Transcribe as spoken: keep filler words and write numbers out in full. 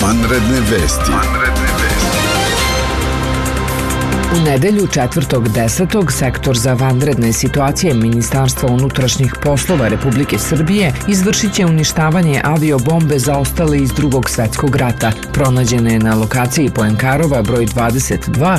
Vanredne vesti. Vanredne vesti. U nedelju četvrtog desetog Sektor za vanredne situacije Ministarstva unutrašnjih poslova Republike Srbije izvršit će uništavanje aviobombe zaostale iz Drugog svetskog rata. Pronađena je na lokaciji Poenkarova broj dvadeset dva